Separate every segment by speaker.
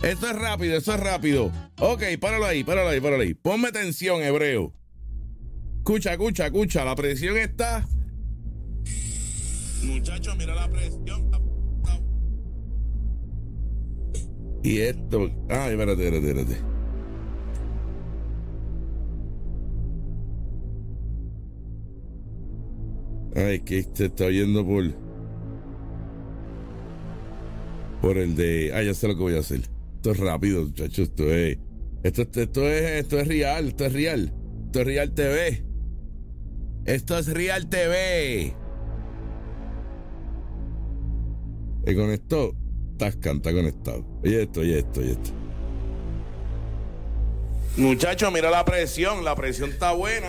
Speaker 1: Esto es rápido, eso es rápido. Ok, páralo ahí. Ponme tensión, hebreo. Escucha, la presión está. Muchachos, mira la presión. Y esto. Ay, espérate. Ay, que se está oyendo por el de. Ay, ya sé lo que voy a hacer. Esto es rápido, muchachos. Esto es real. Esto es Real TV. Esto es Real TV. Y con esto, Tascan está conectado. Oye esto. Muchachos, mira la presión está buena.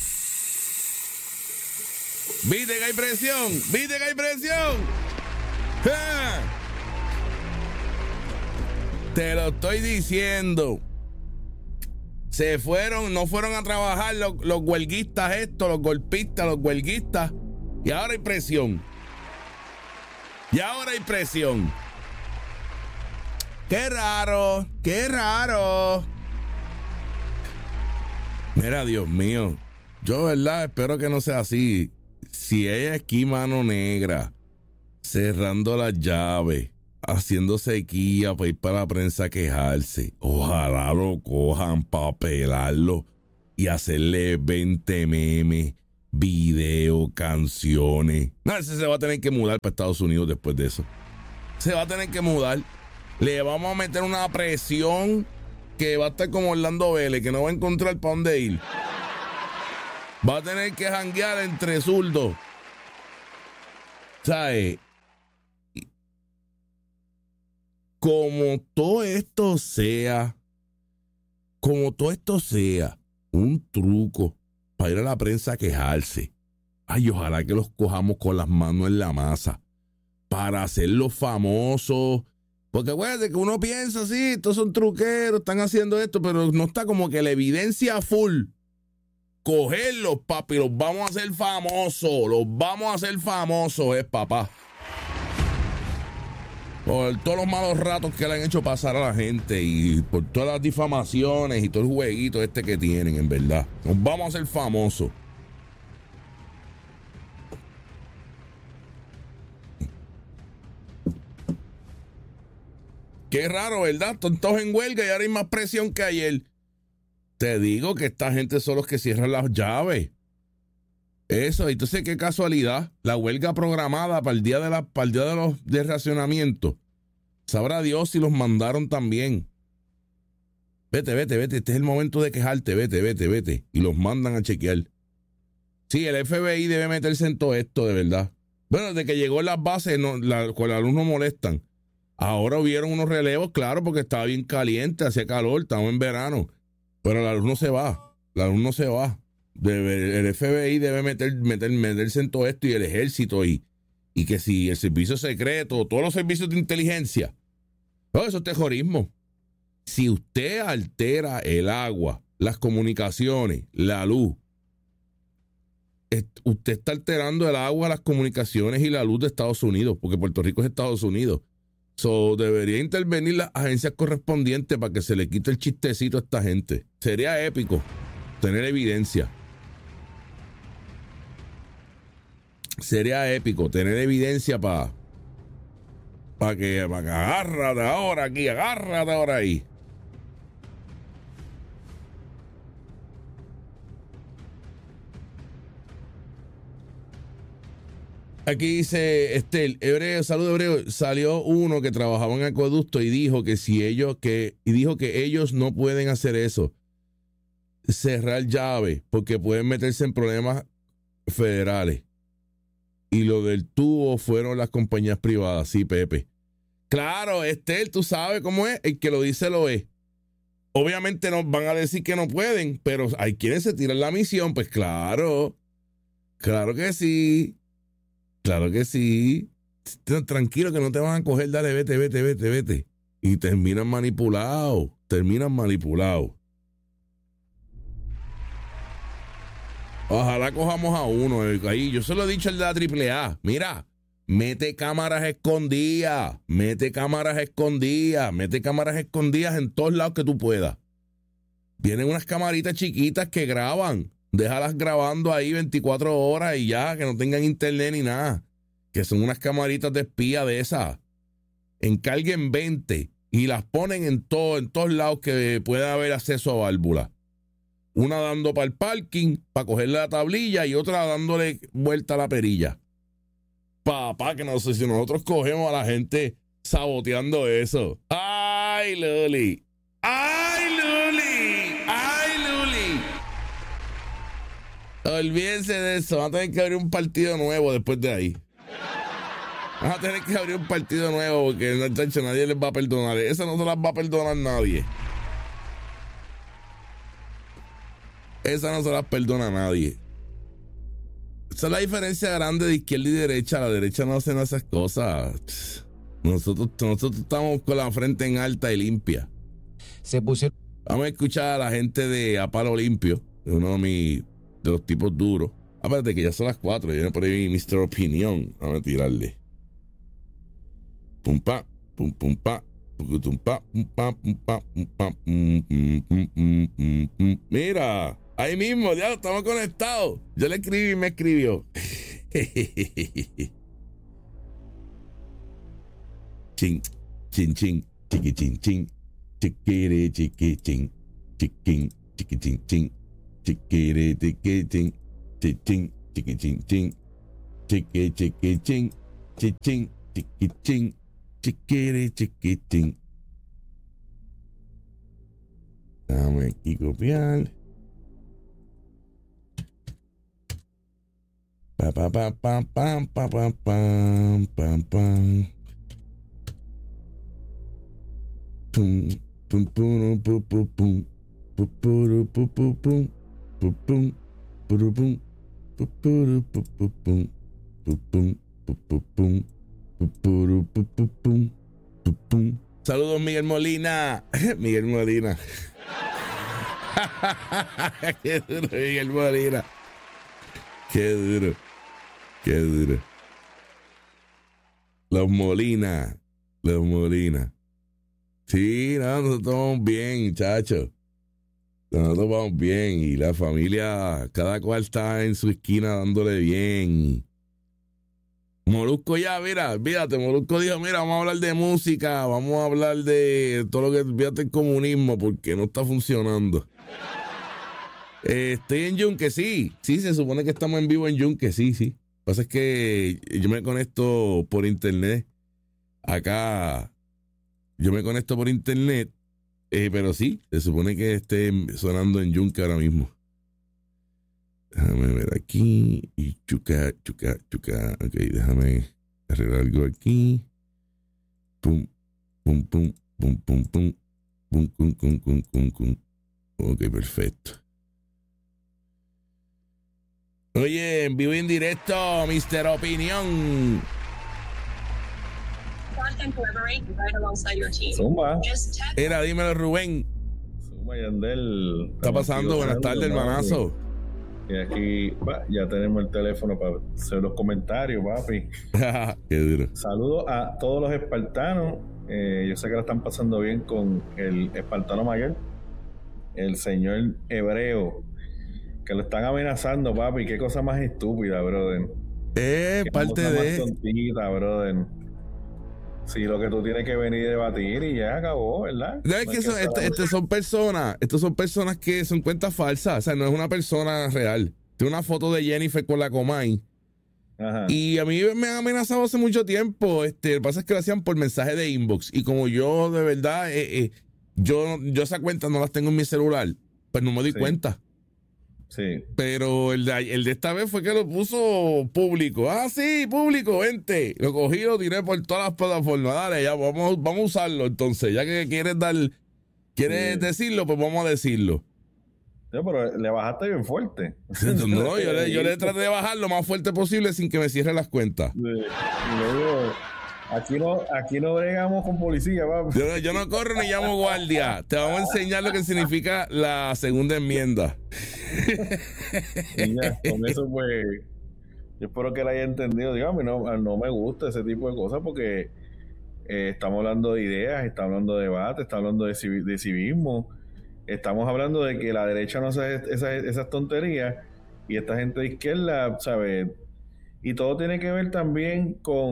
Speaker 1: ¿Viste que hay presión? ¡Ja! Te lo estoy diciendo. No fueron a trabajar los huelguistas estos, los golpistas, los huelguistas. Y ahora hay presión. Qué raro. Mira, Dios mío. Yo, verdad, espero que no sea así. Si hay aquí mano negra, cerrando las llaves, haciendo sequía para ir para la prensa a quejarse, ojalá lo cojan para pelarlo y hacerle 20 memes, videos, canciones. No, ese se va a tener que mudar para Estados Unidos después de eso. Se va a tener que mudar. Le vamos a meter una presión que va a estar como Orlando Vélez, que no va a encontrar para dónde ir. Va a tener que janguear entre zurdos. ¿Sabes? Como todo esto sea un truco para ir a la prensa a quejarse. Ay, ojalá que los cojamos con las manos en la masa para hacerlos famosos. Porque acuérdate que uno piensa, sí, estos son truqueros, están haciendo esto, pero no está como que la evidencia full. Cogerlos, papi, los vamos a hacer famosos, papá. Por todos los malos ratos que le han hecho pasar a la gente y por todas las difamaciones y todo el jueguito que tienen, en verdad. Nos vamos a hacer famosos. Qué raro, ¿verdad? Están todos en huelga y ahora hay más presión que ayer. Te digo que esta gente son los que cierran las llaves. Eso, entonces qué casualidad. La huelga programada para el día de racionamiento. Sabrá Dios si los mandaron también. Vete. Este es el momento de quejarte. Vete. Y los mandan a chequear. Sí, el FBI debe meterse en todo esto, de verdad. Bueno, desde que llegó en las bases, con la luz no molestan. Ahora hubieron unos relevos, claro, porque estaba bien caliente, hacía calor, estamos en verano. Pero la luz no se va. El FBI debe meterse en todo esto y el ejército y que si el servicio secreto, todos los servicios de inteligencia. No, eso es terrorismo. Si usted altera el agua, las comunicaciones, la luz, usted está alterando el agua, las comunicaciones y la luz de Estados Unidos, porque Puerto Rico es Estados Unidos. Debería intervenir las agencias correspondientes para que se le quite el chistecito a esta gente. Sería épico tener evidencia. para que agárrate ahora aquí, agárrate ahora ahí. Aquí dice Estel, saludo Hebreo, salió uno que trabajaba en acueducto y dijo que ellos no pueden hacer eso, cerrar llave, porque pueden meterse en problemas federales. Y lo del tubo fueron las compañías privadas, sí, Pepe. Claro, Estel, tú sabes cómo es, el que lo dice lo es. Obviamente nos van a decir que no pueden, pero hay quienes se tiran la misión, pues claro que sí. Claro que sí. Tranquilo que no te van a coger, dale, vete. Y terminan manipulados. Ojalá cojamos a uno ahí. Yo se lo he dicho al de la AAA. Mira, mete cámaras escondidas, mete cámaras escondidas en todos lados que tú puedas. Vienen unas camaritas chiquitas que graban, déjalas grabando ahí 24 horas y ya, que no tengan internet ni nada, que son unas camaritas de espía de esas. Encarguen 20 y las ponen en todos lados que pueda haber acceso a válvula. Una dando para el parking, para cogerle la tablilla, y otra dándole vuelta a la perilla. Papá, que no sé si nosotros cogemos a la gente saboteando eso. ¡Ay, Luli! ¡Ay, Luli! ¡Ay, Luli! Olvídense de eso. Van a tener que abrir un partido nuevo después de ahí. Van a tener que abrir un partido nuevo porque nadie les va a perdonar. Esa no se las va a perdonar nadie. Esa no se las perdona nadie. Esa es la diferencia grande de izquierda y derecha. La derecha no hacen esas cosas. Nosotros estamos con la frente en alta y limpia. Vamos a escuchar a la gente de A Palo Limpio, uno de los tipos duros. Aparte que ya son las 4, viene por ahí Mr. Opinión. Vamos a tirarle. Pum pa, pum pum pa, pum pa, pum pa, pum pa, pum pa, Mira, ahí mismo, ya estamos conectados. Yo le escribí y me escribió. Chin, chin, chin, chiqui, chin, chin, chiquiri, chiqui, chin, chiquín, chiqui, chin, chin, chiquiri, chiqui, chin, chiquín, chiqui, chin, chin, chiqui, chiqui, chin, chiquín, chiqui, chin. Chiquiri, chiquitín. Dame aquí copiar. Pa pa pa pa pam pa pa pam pam pam. Pum pum pum pum pum pum pum pum pum pum pum pum pum pum pum. Saludos, Miguel Molina. Miguel Molina. Qué duro, Miguel Molina. Qué duro. Qué duro. Los Molina. Los Molina. Sí, no, nosotros vamos bien, muchachos. Nosotros vamos bien. Y la familia, cada cual está en su esquina dándole bien. Molusco ya, mira, fíjate, Molusco dijo, mira, vamos a hablar de música, vamos a hablar de todo lo que fíjate el comunismo, porque no está funcionando. Estoy en Yunque, sí, se supone que estamos en vivo en Yunque, sí. Lo que pasa es que yo me conecto por internet, acá, yo me conecto por internet, pero sí, se supone que esté sonando en Yunque ahora mismo. Déjame ver aquí. Y chuca. Ok, déjame arreglar algo aquí. Pum, pum, pum, pum, pum, pum. Pum, pum, pum, pum, pum, pum. Ok, perfecto. Oye, en vivo y en directo, Mr. Opinión.
Speaker 2: Zumba.
Speaker 1: Era, dímelo, Rubén.
Speaker 2: Zumba, Yandel.
Speaker 1: ¿Qué está pasando? Buenas tardes, hermanazo.
Speaker 2: Y aquí ya tenemos el teléfono para hacer los comentarios, papi.
Speaker 1: Qué duro.
Speaker 2: Saludos a todos los espartanos. Yo sé que la están pasando bien con el espartano mayor, el señor Hebreo, que lo están amenazando, papi. Qué cosa más estúpida, brother.
Speaker 1: Parte de...
Speaker 2: Tontita, brother. Sí, lo que tú tienes que venir y debatir y ya acabó, ¿verdad?
Speaker 1: No, es que estos son personas que son cuentas falsas, o sea, no es una persona real. Tiene una foto de Jennifer con la Comay.
Speaker 2: Ajá.
Speaker 1: Y a mí me han amenazado hace mucho tiempo. Lo que pasa es que lo hacían por mensaje de inbox. Y como yo, de verdad, yo esa cuenta no las tengo en mi celular, pues no me doy cuenta.
Speaker 2: Sí.
Speaker 1: Pero el de esta vez fue que lo puso público. Ah, sí, público, vente. Lo cogí y lo tiré por todas las plataformas. Dale, ya vamos a usarlo entonces. Ya que quieres decirlo, pues vamos a decirlo.
Speaker 2: Sí, pero le bajaste bien fuerte.
Speaker 1: No, yo le traté de bajar lo más fuerte posible sin que me cierren las cuentas.
Speaker 2: Sí. Y luego, aquí no bregamos con policía, papi.
Speaker 1: Yo no corro ni llamo guardia. Te vamos a enseñar lo que significa la segunda enmienda.
Speaker 2: Y ya, con eso pues Yo espero que la haya entendido. Digo, a mí no me gusta ese tipo de cosas porque estamos hablando de ideas, estamos hablando de debate, estamos hablando de civismo, estamos hablando de que la derecha no hace esas tonterías y esta gente de izquierda, ¿sabes? Y todo tiene que ver también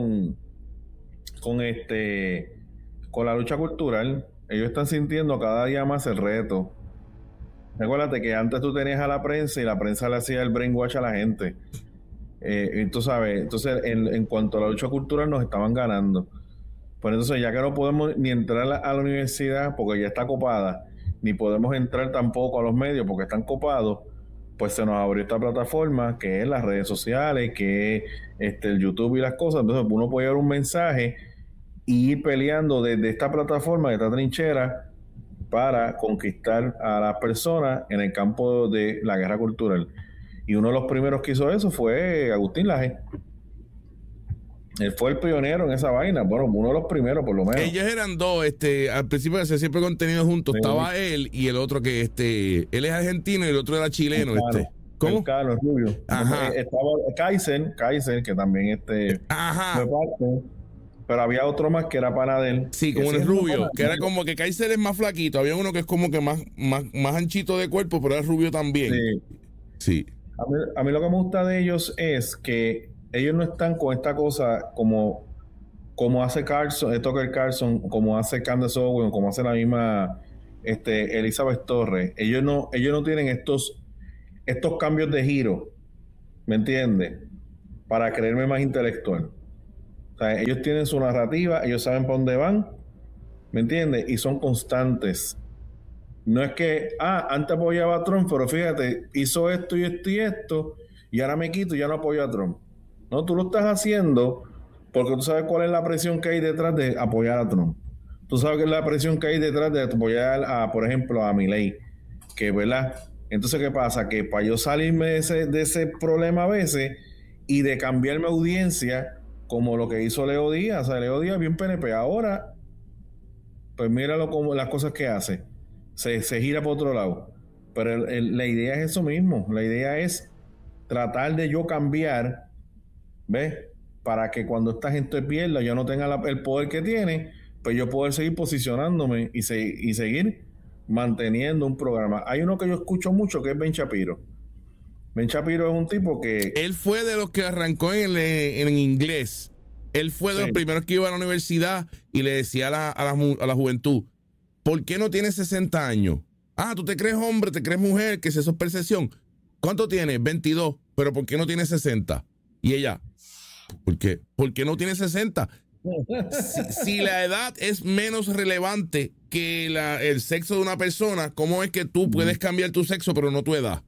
Speaker 2: con con la lucha cultural. Ellos están sintiendo cada día más el reto. Recuérdate que antes tú tenías a la prensa y la prensa le hacía el brainwash a la gente. Tú sabes, entonces en cuanto a la lucha cultural nos estaban ganando. Pues entonces ya que no podemos ni entrar a la universidad porque ya está copada, ni podemos entrar tampoco a los medios porque están copados, pues se nos abrió esta plataforma que es las redes sociales, que es el YouTube y las cosas. Entonces uno puede llevar un mensaje y ir peleando desde esta plataforma, de esta trinchera, para conquistar a las personas en el campo de la guerra cultural. Y uno de los primeros que hizo eso fue Agustín Laje. Él fue el pionero en esa vaina, bueno, uno de los primeros por lo menos.
Speaker 1: Ellos eran dos, al principio hacían siempre contenido juntos, sí. Estaba él y el otro que él es argentino y el otro era chileno,
Speaker 2: ¿Cómo? Carlos Rubio.
Speaker 1: Ajá.
Speaker 2: Estaba Kaiser, que también
Speaker 1: Ajá.
Speaker 2: fue parte, pero había otro más que era pana de él.
Speaker 1: Sí, como el rubio, que era como que Kaiser es más flaquito, había uno que es como que más anchito de cuerpo, pero es rubio también. Sí.
Speaker 2: A mí lo que me gusta de ellos es que ellos no están con esta cosa como hace Tucker Carlson, como hace Candace Owens, como hace la misma Elizabeth Torres. Ellos no tienen estos cambios de giro, ¿me entiendes? Para creerme más intelectual. O sea, ellos tienen su narrativa, ellos saben para dónde van, ¿me entiendes? Y son constantes. No es que, antes apoyaba a Trump, pero fíjate, hizo esto y esto y esto, y ahora me quito y ya no apoyo a Trump. No, tú lo estás haciendo porque tú sabes cuál es la presión que hay detrás de apoyar a Trump. Tú sabes que es la presión que hay detrás de apoyar por ejemplo, a Milei, que, ¿verdad? Entonces, ¿qué pasa? Que para yo salirme de ese problema a veces y de cambiarme audiencia, como lo que hizo Leo Díaz, o sea, Leo Díaz bien PNP. Ahora, pues míralo como las cosas que hace. Se gira por otro lado. Pero la idea es eso mismo. La idea es tratar de yo cambiar, ¿ves? Para que cuando esta gente pierda, yo no tenga el poder que tiene, pues yo poder seguir posicionándome y seguir manteniendo un programa. Hay uno que yo escucho mucho que es Ben Shapiro. Ben Shapiro es un tipo que...
Speaker 1: Él fue de los que arrancó en inglés. Él fue de los primeros que iba a la universidad y le decía a la juventud, ¿por qué no tienes 60 años? Tú te crees hombre, te crees mujer, que eso es percepción. ¿Cuánto tienes? 22. ¿Pero por qué no tienes 60? Y ella, ¿por qué? ¿Por qué no tienes 60? Si la edad es menos relevante que el sexo de una persona, ¿cómo es que tú puedes cambiar tu sexo pero no tu edad?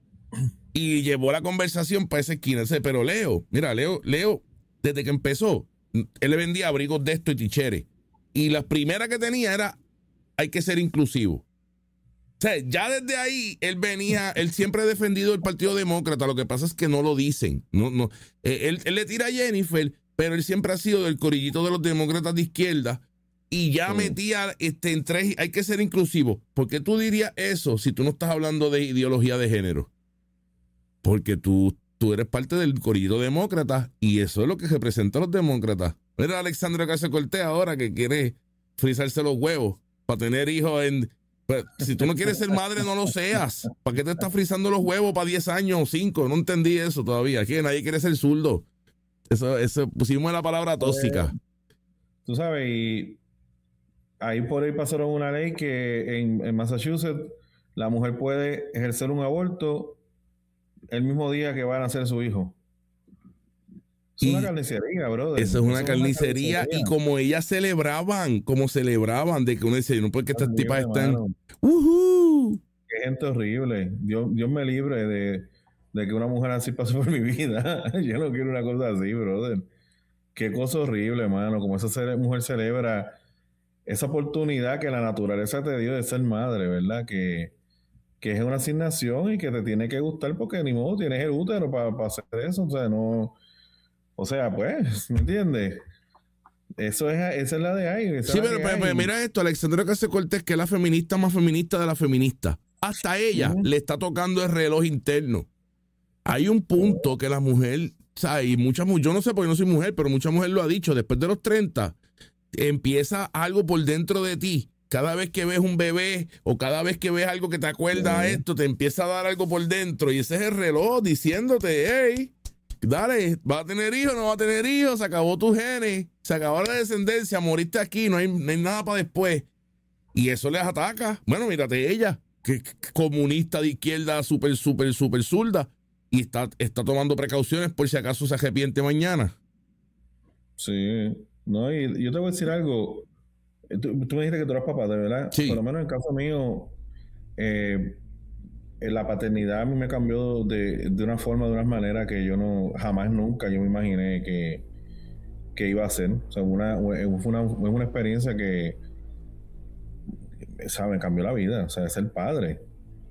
Speaker 1: Y llevó la conversación para esa esquina. Pero Leo, desde que empezó, él le vendía abrigos de esto y ticheres. Y la primera que tenía era, hay que ser inclusivo. O sea, ya desde ahí él siempre ha defendido el Partido Demócrata. Lo que pasa es que no lo dicen. Él le tira a Jennifer, pero él siempre ha sido del corillito de los demócratas de izquierda y ya metía en tres, hay que ser inclusivo. ¿Por qué tú dirías eso si tú no estás hablando de ideología de género? Porque tú eres parte del corillito demócrata y eso es lo que representa a los demócratas. Mira a Alexandria Ocasio-Cortez ahora que quiere frizarse los huevos para tener hijos Pero si tú no quieres ser madre, no lo seas. ¿Para qué te estás frizando los huevos para 10 años o 5? No entendí eso todavía. Aquí nadie quiere ser zurdo. Eso pusimos la palabra tóxica.
Speaker 2: Tú sabes, y ahí por ahí pasaron una ley que en Massachusetts la mujer puede ejercer un aborto el mismo día que van a nacer su hijo. Es una carnicería, brother.
Speaker 1: Eso es una carnicería. Y como ellas celebraban de que uno dice, no puede que estas tipas estén...
Speaker 2: Qué gente horrible. Dios me libre de que una mujer así pase por mi vida. Yo no quiero una cosa así, brother. Qué cosa horrible, hermano. Como esa mujer celebra esa oportunidad que la naturaleza te dio de ser madre, ¿verdad? Que es una asignación y que te tiene que gustar porque ni modo tienes el útero para hacer eso. O sea, no... O sea, pues, ¿me entiendes? Esa es la de ahí.
Speaker 1: Sí, pero mira esto, Alexandria Ocasio-Cortez, que es la feminista más feminista de la feminista. Hasta ella le está tocando el reloj interno. Hay un punto que la mujer ¿sabes? Y yo no sé porque no soy mujer, pero mucha mujer lo ha dicho, después de los 30 empieza algo por dentro de ti. Cada vez que ves un bebé o cada vez que ves algo que te acuerda a esto, te empieza a dar algo por dentro. Y ese es el reloj diciéndote, hey, dale, ¿va a tener hijos? ¿No va a tener hijos? Se acabó tu genes, se acabó la descendencia, moriste aquí, no hay nada para después. Y eso les ataca. Bueno, mírate ella, que comunista de izquierda, súper zurda, y está tomando precauciones por si acaso se arrepiente mañana.
Speaker 2: Sí, no, y yo te voy a decir algo. Tú me dijiste que tú eras papá, de verdad.
Speaker 1: Sí.
Speaker 2: Por lo menos en el caso mío, la paternidad a mí me cambió de una forma, de una manera que yo jamás nunca yo me imaginé que iba a ser. O sea, fue una experiencia que, ¿sabes? Me cambió la vida. O sea, ser padre.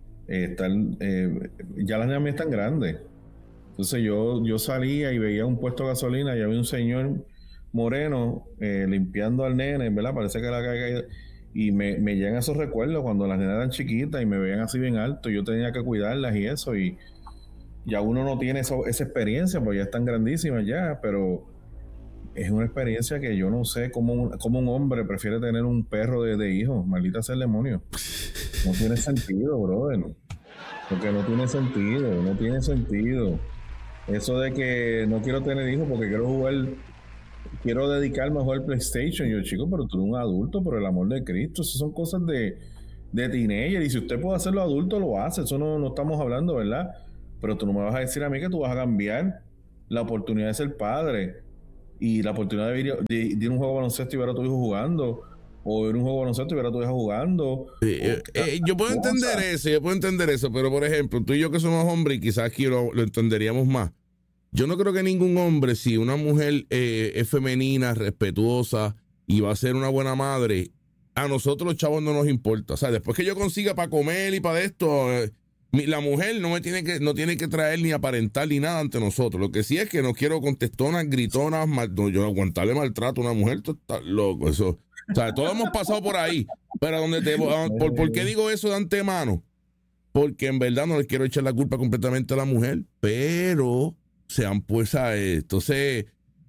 Speaker 2: Ya las niñas mías están grandes. Entonces yo salía y veía un puesto de gasolina y había un señor moreno limpiando al nene, ¿verdad? Parece que la caída. Y me llegan esos recuerdos cuando las nenas eran chiquitas y me veían así bien alto. Yo tenía que cuidarlas y eso. Y ya uno no tiene esa experiencia, porque ya están grandísimas ya, pero es una experiencia que yo no sé cómo un hombre prefiere tener un perro de hijo. Maldita sea el demonio. No tiene sentido, brother. Porque no tiene sentido. Eso de que no quiero tener hijos porque quiero dedicarme a jugar PlayStation. Yo, chico, pero tú eres un adulto, por el amor de Cristo. Esas son cosas de teenager. Y si usted puede hacerlo adulto, lo hace. Eso no estamos hablando, ¿verdad? Pero tú no me vas a decir a mí que tú vas a cambiar la oportunidad de ser padre y la oportunidad de ir a un juego de baloncesto y ver a tu hijo jugando, o ir a un juego de baloncesto y ver a tu hija jugando.
Speaker 1: Yo puedo entender eso, pero por ejemplo, tú y yo que somos hombres y quizás aquí lo entenderíamos más. Yo no creo que ningún hombre, si una mujer es femenina, respetuosa y va a ser una buena madre, a nosotros los chavos no nos importa. O sea, después que yo consiga para comer y para esto, la mujer no tiene que traer ni aparentar ni nada ante nosotros. Lo que sí es que no quiero contestonas, gritonas, yo aguantarle maltrato a una mujer, tú estás loco. Eso, o sea, todos hemos pasado por ahí. Pero ¿por qué digo eso de antemano? Porque en verdad no les quiero echar la culpa completamente a la mujer, pero sean pues a entonces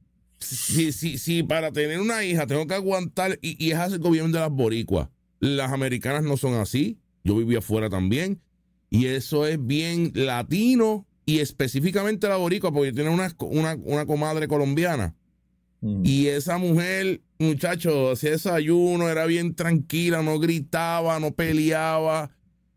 Speaker 1: si para tener una hija tengo que aguantar y es así el gobierno de las boricuas. Las americanas no son así. Yo viví afuera también y eso es bien latino y específicamente la boricua porque tiene una comadre colombiana y esa mujer, muchacho, hacía desayuno, era bien tranquila, no gritaba, no peleaba,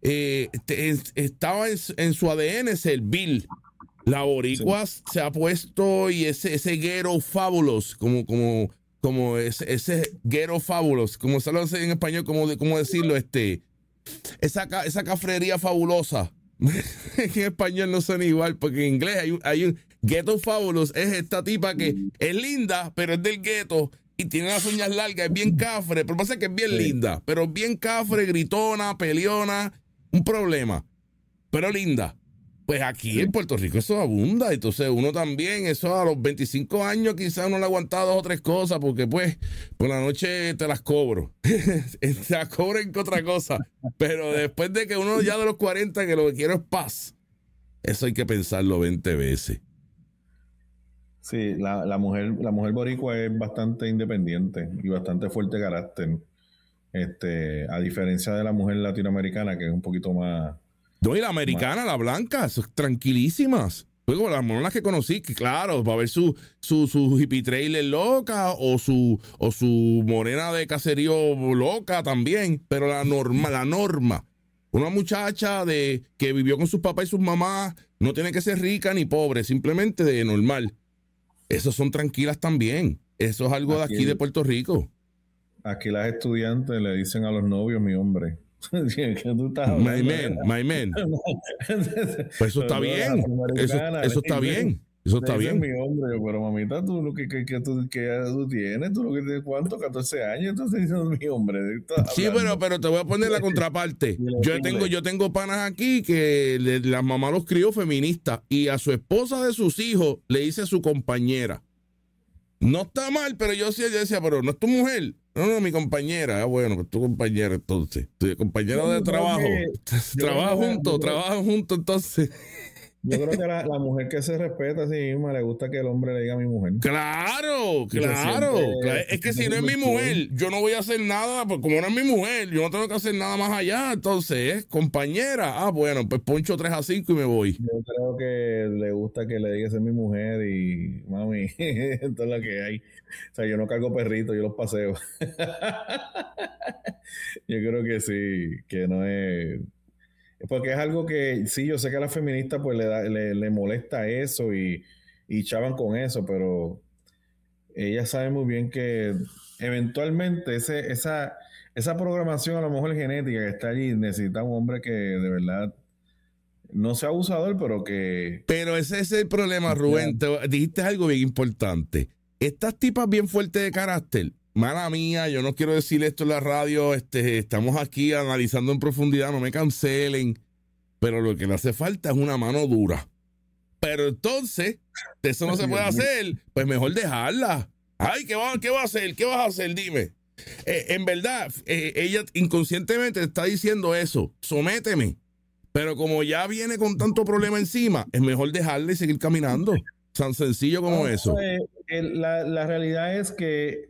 Speaker 1: estaba en su ADN servil. La boricua se ha puesto y ese ghetto fabulous, como ese ghetto fabulous, como se lo hace en español, como decirlo, esa cafrería fabulosa. En español no suena igual, porque en inglés hay un ghetto fabulous, es esta tipa que es linda, pero es del ghetto y tiene las uñas largas, es bien cafre, pero pasa que es bien linda, pero bien cafre, gritona, peleona, un problema, pero linda. Pues aquí en Puerto Rico eso abunda, entonces uno también, eso a los 25 años quizás uno le ha aguantado 2 o 3 cosas, porque pues por la noche te las cobro, te las cobro en otra cosa, pero después de que uno ya de los 40 que lo que quiero es paz, eso hay que pensarlo 20 veces.
Speaker 2: Sí, la mujer boricua es bastante independiente y bastante fuerte de carácter, a diferencia de la mujer latinoamericana que es un poquito más...
Speaker 1: No, y la americana, la blanca, tranquilísimas. Luego las monas que conocí, que claro, va a haber su hippie trailer loca o su morena de caserío loca también, pero la norma. Una muchacha que vivió con sus papás y sus mamás, no tiene que ser rica ni pobre, simplemente de normal. Esos son tranquilas también. Eso es algo de aquí de Puerto Rico.
Speaker 2: Aquí las estudiantes le dicen a los novios, mi hombre.
Speaker 1: My man. Pues eso está bien. Eso está bien. Eso está bien.
Speaker 2: Mi hombre, pero mamita, tú lo que tú tienes, tú lo que ¿cuánto? 14 años, entonces dices mi hombre.
Speaker 1: Sí, pero te voy a poner la contraparte. Yo tengo panas aquí que la mamá los crió feministas y a su esposa de sus hijos le dice su compañera. No está mal, pero yo decía, pero no es tu mujer. No, mi compañera. Bueno, pues tu compañera entonces. Tu compañera de trabajo. Trabajan juntos entonces.
Speaker 2: Yo creo que la mujer que se respeta a sí misma le gusta que el hombre le diga a mi mujer.
Speaker 1: Claro,
Speaker 2: Y se
Speaker 1: claro.
Speaker 2: siente,
Speaker 1: Es que
Speaker 2: se
Speaker 1: si no
Speaker 2: siente
Speaker 1: es mi
Speaker 2: muy cool.
Speaker 1: mujer, yo no voy a hacer nada, pues como no es mi mujer, yo no tengo que hacer nada más allá. Entonces, compañera, bueno, pues poncho 3 a 5 y me voy.
Speaker 2: Yo creo que le gusta que le diga esa es mi mujer y mami, esto es lo que hay. O sea, yo no cargo perritos, yo los paseo. Yo creo que sí, que no es. Porque es algo que sí, yo sé que a la feminista pues le molesta eso y chavan con eso, pero ella sabe muy bien que eventualmente esa programación a lo mejor genética que está allí necesita un hombre que de verdad no sea abusador, pero que
Speaker 1: Pero ese es el problema, Rubén. Dijiste algo bien importante. Estas tipas bien fuertes de carácter, mala mía, yo no quiero decir esto en la radio, estamos aquí analizando en profundidad, no me cancelen, pero lo que le hace falta es una mano dura. Pero entonces, de eso no se puede hacer, pues mejor dejarla. Ay, ¿qué va a hacer? ¿Qué vas a hacer? Dime. En verdad, ella inconscientemente está diciendo eso, sométeme. Pero como ya viene con tanto problema encima, es mejor dejarle y seguir caminando. Tan sencillo como eso.
Speaker 2: la realidad es que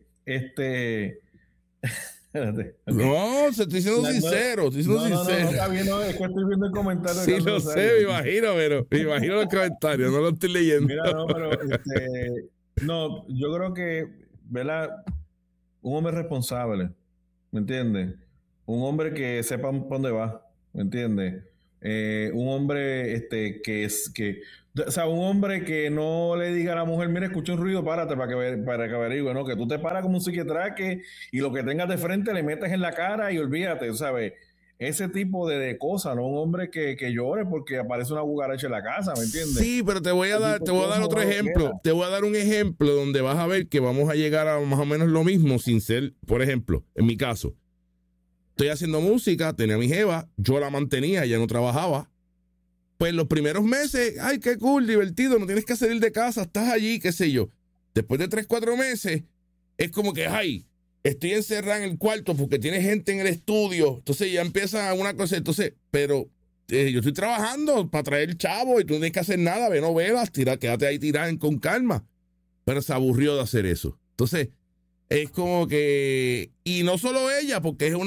Speaker 2: espérate, okay.
Speaker 1: No, se estoy diciendo sincero, estoy diciendo sincero.
Speaker 2: No, está bien, no, es que estoy viendo el comentario.
Speaker 1: Sí, lo sé, me imagino, pero me imagino los comentarios, no lo estoy leyendo.
Speaker 2: Mira, no, pero no, yo creo que, ¿verdad? Un hombre responsable, ¿me entiendes? Un hombre que sepa para dónde va, ¿me entiendes? Un hombre o sea, un hombre que no le diga a la mujer, mira, escucha un ruido, párate para que averigüe, ¿no? Que tú te paras como un psiquitraque y lo que tengas de frente le metes en la cara y olvídate, ¿sabes? Ese tipo de cosas, ¿no? Un hombre que llore porque aparece una cucaracha en la casa, ¿me entiendes?
Speaker 1: Sí, pero te voy a dar otro ejemplo. Te voy a dar un ejemplo donde vas a ver que vamos a llegar a más o menos lo mismo sin ser, por ejemplo, en mi caso. Estoy haciendo música, tenía a mi jeva, yo la mantenía, ella no trabajaba. Pues los primeros meses, ay, qué cool, divertido, no tienes que salir de casa, estás allí, qué sé yo. Después de 3, 4 meses, es como que, ay, estoy encerrada en el cuarto porque tiene gente en el estudio. Entonces ya empieza una cosa, entonces, pero yo estoy trabajando para traer chavo y tú no tienes que hacer nada, ve novelas, quédate ahí tirada con calma. Pero se aburrió de hacer eso. Entonces, es como que, y no solo ella, porque es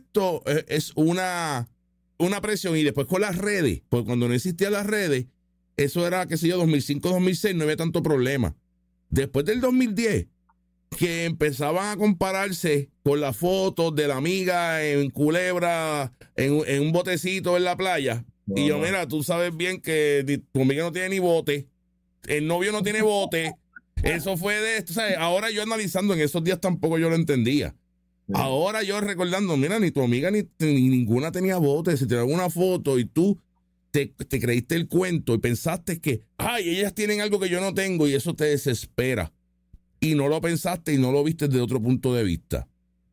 Speaker 1: una presión. Y después con las redes, porque cuando no existían las redes, eso era, qué sé yo, 2005, 2006, no había tanto problema. Después del 2010, que empezaban a compararse con las fotos de la amiga en Culebra, en un botecito en la playa. Y yo, mira, tú sabes bien que tu amiga no tiene ni bote, el novio no tiene bote. Eso fue de esto, ¿sabes? Ahora yo analizando, en esos días tampoco yo lo entendía. Sí. Ahora yo recordando, mira, ni tu amiga ni ninguna tenía bote. Si te dan una foto y tú te creíste el cuento y pensaste que, ay, ellas tienen algo que yo no tengo y eso te desespera. Y no lo pensaste y no lo viste desde otro punto de vista.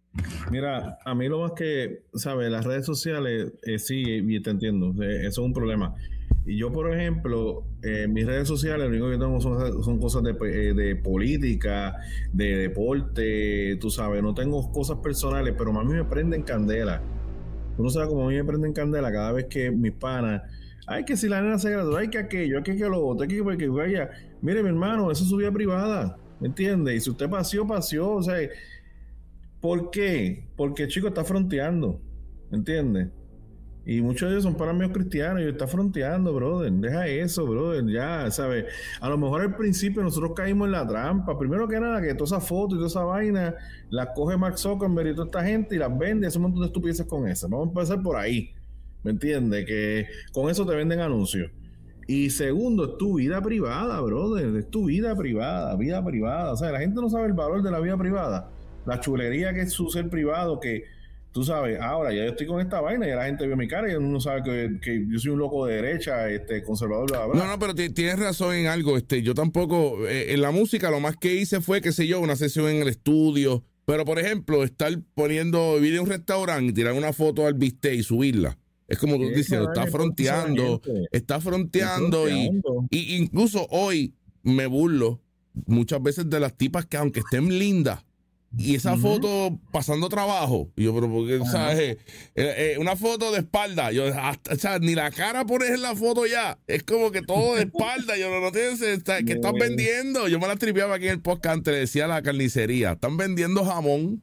Speaker 2: Mira, a mí lo más que, ¿sabes? Las redes sociales, sí, y te entiendo, eso es un problema. Y yo, por ejemplo, mis redes sociales, lo único que tengo son cosas de política, de deporte, tú sabes, no tengo cosas personales, pero a mí me prenden candela. Tú no sabes cómo a mí me prenden candela cada vez que mis panas, ay, que si la nena se graduó, ay, que aquello, que lo otro, hay que vaya. Mire, mi hermano, eso es su vida privada, ¿me entiendes? Y si usted paseó, o sea, ¿por qué? Porque el chico está fronteando, ¿me entiendes? Y muchos de ellos son para míos cristianos y está fronteando, brother. Deja eso, brother. Ya, ¿sabes? A lo mejor al principio nosotros caímos en la trampa. Primero que nada, que todas esas fotos y toda esa vaina las coge Mark Zuckerberg y toda esta gente y las vende y hace un montón de estupideces con esas. Vamos a empezar por ahí. ¿Me entiendes? Que con eso te venden anuncios. Y segundo, es tu vida privada, brother. Es tu vida privada. O sea, la gente no sabe el valor de la vida privada. La chulería que es su ser privado, que tú sabes, ahora ya yo estoy con esta vaina, ya la gente ve mi cara y uno sabe que yo soy un loco de derecha, conservador, bla, bla.
Speaker 1: No, pero tienes razón en algo. Yo tampoco, en la música lo más que hice fue, qué sé yo, una sesión en el estudio. Pero, por ejemplo, estar poniendo video en un restaurante y tirar una foto al bistec y subirla. Es como tú dices, está fronteando y incluso hoy me burlo muchas veces de las tipas que aunque estén lindas, y esa foto pasando trabajo. Y yo, pero porque, ¿sabes? Una foto de espalda. Yo, hasta, o sea, ni la cara pones en la foto ya. Es como que todo de espalda. Yo no tienes, ¿qué están vendiendo? Yo me la tripeaba aquí en el podcast antes, le decía a la carnicería. Están vendiendo jamón.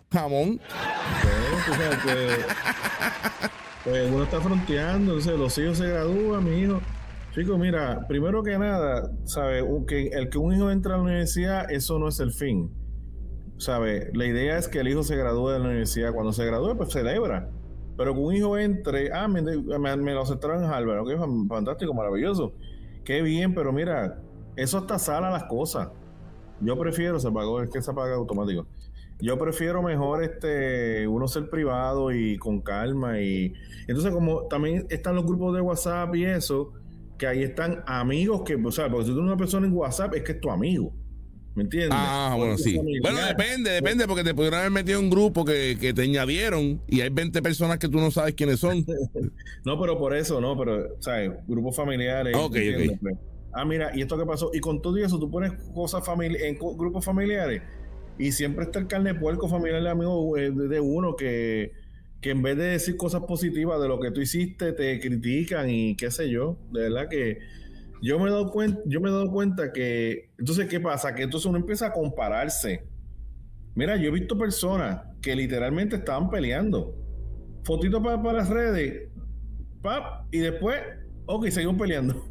Speaker 2: Pues uno está fronteando, entonces los hijos se gradúan, mi hijo. Chicos, mira, primero que nada, ¿sabes? El que un hijo entre a la universidad, eso no es el fin. ¿Sabe? La idea es que el hijo se gradúe de la universidad. Cuando se gradúe, pues celebra. Pero que un hijo entre, me lo aceptaron en Harvard, ok, fantástico, maravilloso. Qué bien, pero mira, eso hasta sala las cosas. Yo prefiero, se apagó, es que se apaga automático. Yo prefiero mejor uno ser privado y con calma. Y entonces, como también están los grupos de WhatsApp y eso, que ahí están amigos que, o sea, porque si tú eres una persona en WhatsApp, es que es tu amigo. ¿Me entiendes?
Speaker 1: Ah, bueno, sí. Bueno, depende, porque te pudieran haber metido en un grupo que te añadieron y hay 20 personas que tú no sabes quiénes son.
Speaker 2: No, pero por eso, no, pero, ¿sabes? Grupos familiares.
Speaker 1: Ok.
Speaker 2: Mira, ¿y esto qué pasó? Y con todo eso, tú pones cosas en grupos familiares y siempre está el carne de puerco familiar de amigo de uno que en vez de decir cosas positivas de lo que tú hiciste, te critican y qué sé yo. De verdad que yo me he dado cuenta que, entonces, ¿qué pasa? Que entonces uno empieza a compararse. Mira, yo he visto personas que literalmente estaban peleando. Fotitos para las redes, y después, ok, seguimos peleando.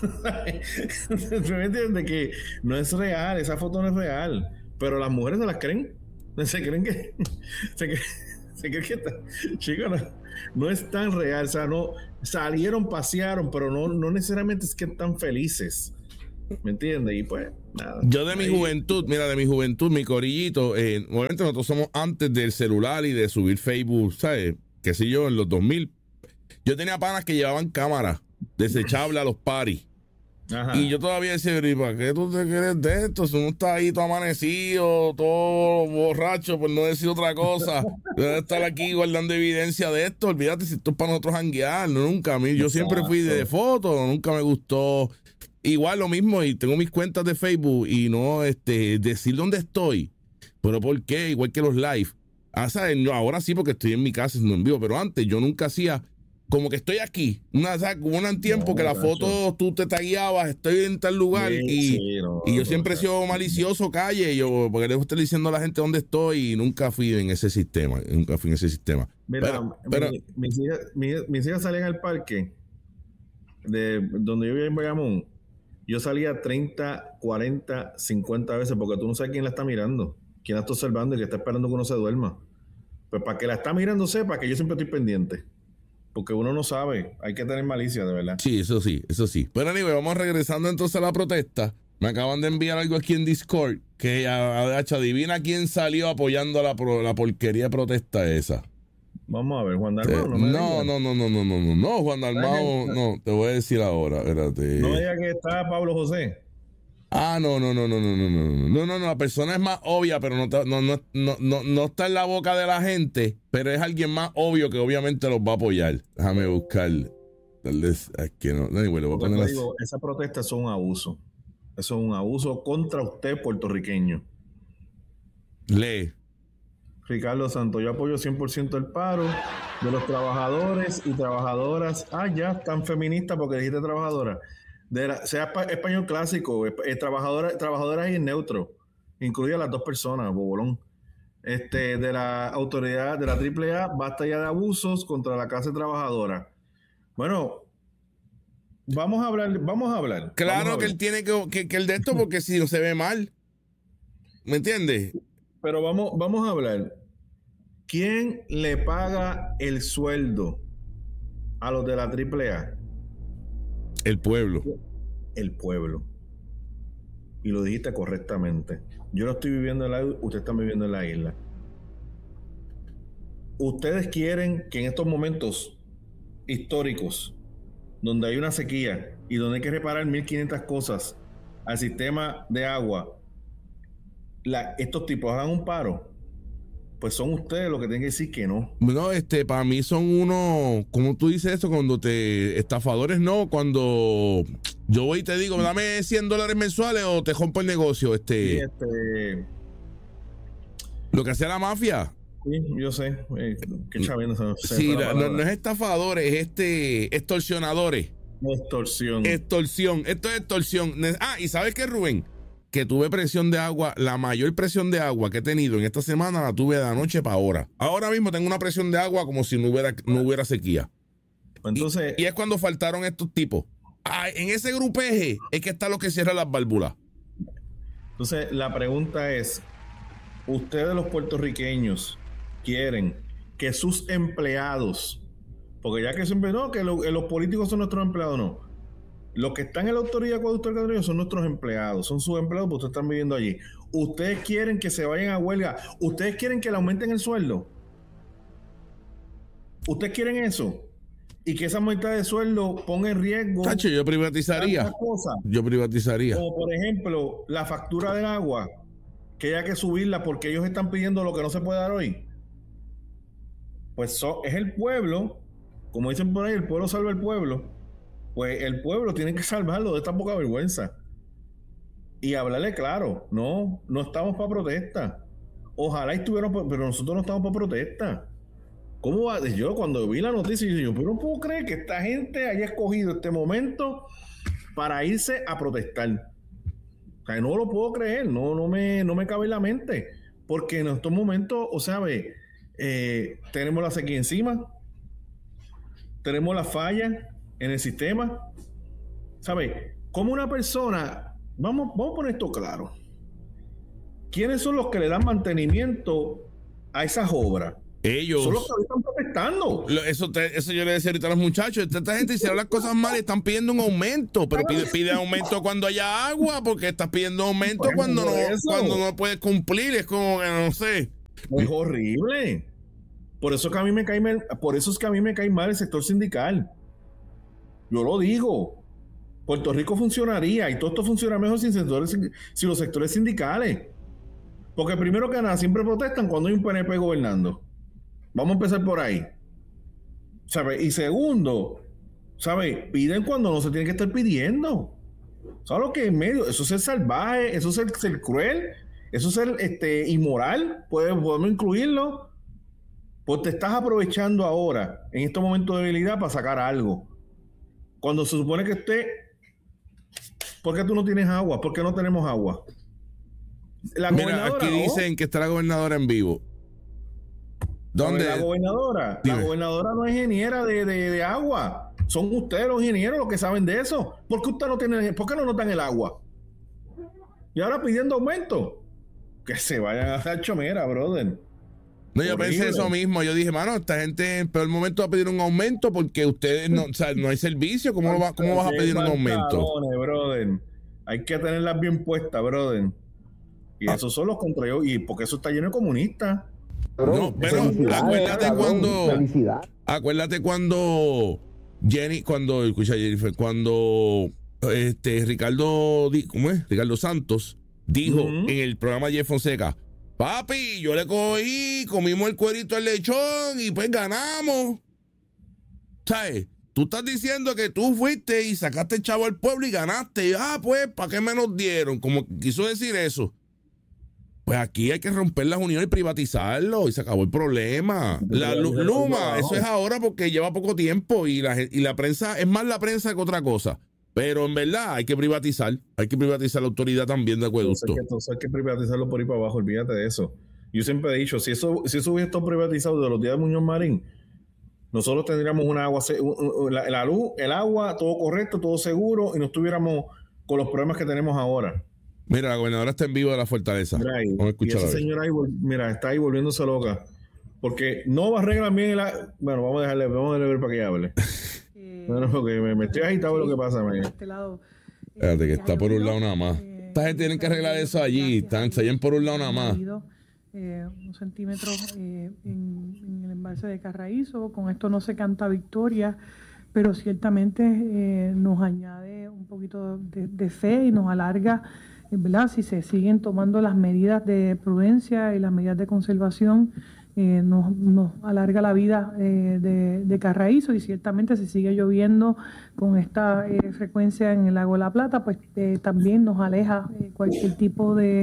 Speaker 2: ¿Me entiendes? Que no es real, esa foto no es real. Pero las mujeres se las creen. Se creen que... se creen que está... Chicos, no es tan real, o sea, no salieron, pasearon, pero no necesariamente es que están felices, ¿me entiendes? Y pues nada.
Speaker 1: Yo de mi juventud, mi corillito, obviamente nosotros somos antes del celular y de subir Facebook, ¿sabes? Qué sé yo, en los 2000 yo tenía panas que llevaban cámaras desechables a los paris. Ajá. Y yo todavía decía, ¿para qué tú te quieres de esto? Si uno está ahí todo amanecido, todo borracho, por no decir otra cosa. Debe estar aquí guardando evidencia de esto. Olvídate si esto es para nosotros janguear. Nunca. Yo siempre fui de fotos, nunca me gustó. Igual lo mismo, y tengo mis cuentas de Facebook y no decir dónde estoy. Pero ¿por qué? Igual que los live. ¿Sabes? No, ahora sí, porque estoy en mi casa, no en vivo, pero antes yo nunca hacía como que estoy aquí. Hubo un tiempo que la foto tú te tagueabas, estoy en tal lugar, y yo siempre he sido malicioso, porque le estoy diciendo a la gente dónde estoy y nunca fui en ese sistema.
Speaker 2: Mira, pero mis hijas salían al parque de donde yo vivía en Bayamón. Yo salía 30, 40, 50 veces porque tú no sabes quién la está mirando, quién la está observando y que está esperando que uno se duerma. Pues para que la está mirando sepa que yo siempre estoy pendiente. Porque uno no sabe, hay que tener malicia, de verdad.
Speaker 1: Sí, eso sí. Pero anyway, vamos regresando entonces a la protesta. Me acaban de enviar algo aquí en Discord que adivina quién salió apoyando la porquería de protesta esa.
Speaker 2: Vamos a ver, Juan Dalmau.
Speaker 1: No, Juan Dalmau, no, te voy a decir ahora, espérate.
Speaker 2: No diga que está Pablo José.
Speaker 1: No, la persona es más obvia, pero no está en la boca de la gente, pero es alguien más obvio que obviamente los va a apoyar. Déjame buscar.
Speaker 2: Esa protesta es un abuso. Eso es un abuso contra usted, puertorriqueño.
Speaker 1: Lee.
Speaker 2: Ricardo Santos, yo apoyo 100% el paro de los trabajadores y trabajadoras. Ya, tan feminista porque dijiste trabajadora. Sea español clásico, trabajadoras y en neutro, incluye a las dos personas, bobolón. De la autoridad de la AAA, basta ya de abusos contra la clase trabajadora. Bueno, vamos a hablar.
Speaker 1: Claro que él tiene que el de esto, porque si no se ve mal, ¿me entiendes?
Speaker 2: Pero vamos a hablar. ¿Quién le paga el sueldo a los de la AAA?
Speaker 1: El pueblo.
Speaker 2: El pueblo. Y lo dijiste correctamente. Yo no estoy viviendo en la isla, ustedes están viviendo en la isla. Ustedes quieren que en estos momentos históricos, donde hay una sequía y donde hay que reparar 1.500 cosas al sistema de agua, estos tipos hagan un paro. Pues son ustedes los que tienen que decir que no.
Speaker 1: No, para mí son unos, como tú dices eso, cuando estafadores cuando yo voy y te digo, dame $100 mensuales o te rompo el negocio,
Speaker 2: Sí,
Speaker 1: Lo que hacía la mafia.
Speaker 2: Sí, yo sé. Qué chaviendo
Speaker 1: Sí, no es estafadores, es extorsionadores.
Speaker 2: Extorsión.
Speaker 1: Extorsión. Esto es extorsión. ¿Y sabes qué, Rubén? Que tuve presión de agua, la mayor presión de agua que he tenido en esta semana la tuve de anoche para ahora. Ahora mismo tengo una presión de agua como si no hubiera sequía.
Speaker 2: Entonces,
Speaker 1: y es cuando faltaron estos tipos. En ese grupeje es que está lo que cierra las válvulas.
Speaker 2: Entonces, la pregunta es, ¿ustedes los puertorriqueños quieren que sus empleados, porque ya que siempre no, que los políticos son nuestros empleados, no, los que están en la autoridad de acueducto del Catrillo son nuestros empleados, son sus empleados porque ustedes están viviendo allí? ¿Ustedes quieren que se vayan a huelga? ¿Ustedes quieren que le aumenten el sueldo? ¿Ustedes quieren eso? Y que esa aumenta de sueldo ponga en riesgo.
Speaker 1: Cacho, yo privatizaría. Yo privatizaría.
Speaker 2: Como por ejemplo, la factura del agua, que haya que subirla porque ellos están pidiendo lo que no se puede dar hoy. Pues es el pueblo, como dicen por ahí, el pueblo salva al pueblo. Pues el pueblo tiene que salvarlo de esta poca vergüenza. Y hablarle claro, no estamos para protesta. Ojalá estuvieran, pero nosotros no estamos para protesta. ¿Cómo va? Yo cuando vi la noticia, yo pero no puedo creer que esta gente haya escogido este momento para irse a protestar. O sea, no lo puedo creer, no me cabe en la mente. Porque en estos momentos, o sea, tenemos la sequía encima, tenemos la falla en el sistema. ¿Sabes? Como una persona, vamos a poner esto claro. ¿Quiénes son los que le dan mantenimiento a esas obras?
Speaker 1: Ellos.
Speaker 2: Son los que están protestando.
Speaker 1: Eso yo le decía ahorita a los muchachos. Esta gente hicieron las cosas mal y están pidiendo un aumento. Pero pide aumento cuando haya agua, porque estás pidiendo aumento cuando no puedes cumplir. Es como que no sé.
Speaker 2: Es horrible. Por eso es que a mí me cae mal el sector sindical. Yo lo digo. Puerto Rico funcionaría y todo esto funciona mejor sin los sectores sindicales. Porque primero que nada, siempre protestan cuando hay un PNP gobernando. Vamos a empezar por ahí. ¿Sabe? Y segundo, ¿sabe? Piden cuando no se tiene que estar pidiendo. ¿Sabes lo que es medio? Eso es ser salvaje, eso es ser cruel, eso es ser inmoral. Podemos incluirlo. Pues te estás aprovechando ahora, en estos momentos de debilidad, para sacar algo. Cuando se supone que ¿por qué tú no tienes agua? ¿Por qué no tenemos agua?
Speaker 1: Mira, aquí dicen que está la gobernadora en vivo. ¿Dónde?
Speaker 2: La gobernadora. Dime. La gobernadora no es ingeniera de agua. Son ustedes los ingenieros los que saben de eso. ¿Por qué no notan el agua? Y ahora pidiendo aumento. Que se vayan a dar chomera, brother.
Speaker 1: No, yo pensé eso mismo. Yo dije, mano, esta gente en peor momento va a pedir un aumento porque ustedes no hay servicio. ¿Cómo vas a pedir un aumento?
Speaker 2: Brother. Hay que tenerlas bien puestas, brother. Y esos son los contrarios. Y porque eso está lleno de comunistas.
Speaker 1: No, pero acuérdate cuando Ricardo Santos dijo en el programa de Jeff Fonseca, papi, yo le cogí, comimos el cuerito al lechón y pues ganamos. ¿Sabes? Tú estás diciendo que tú fuiste y sacaste el chavo al pueblo y ganaste. Pues, ¿para qué me nos dieron? Como quiso decir eso. Pues aquí hay que romper las uniones y privatizarlo y se acabó el problema. La Luma, eso es ahora porque lleva poco tiempo y la prensa, es más la prensa que otra cosa. Pero en verdad hay que privatizar la autoridad también de acueducto.
Speaker 2: Entonces hay que privatizarlo por ahí para abajo, olvídate de eso. Yo siempre he dicho, si eso hubiera estado privatizado de los días de Muñoz Marín, nosotros tendríamos una agua, la luz, el agua, todo correcto, todo seguro y no estuviéramos con los problemas que tenemos ahora.
Speaker 1: Mira, la gobernadora está en vivo de la fortaleza.
Speaker 2: Vamos a escuchar. Y esa señora ahí, está ahí volviéndose loca. Porque no arreglan bien Bueno, vamos a dejarle ver para que hable. Bueno, porque me estoy agitado lo que pasa.
Speaker 1: Espérate, que está por un lado nada más. Esta gente tiene que arreglar eso allí. Se hallan por un lado nada más.
Speaker 3: Unos centímetros en el embalse de Carraízo. Con esto no se canta victoria, pero ciertamente nos añade un poquito de fe y nos alarga, ¿verdad? Si se siguen tomando las medidas de prudencia y las medidas de conservación, nos alarga la vida de Carraízo, y ciertamente si sigue lloviendo con esta frecuencia en el lago de la Plata, pues también nos aleja cualquier tipo de